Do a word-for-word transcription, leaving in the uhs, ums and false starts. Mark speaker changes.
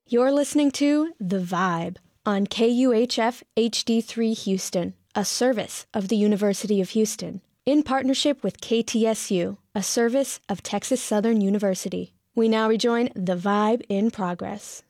Speaker 1: You're listening to The Vibe on K U H F H D three Houston, a service of the University of Houston, in partnership with K T S U, a service of Texas Southern University. We now rejoin The Vibe in progress.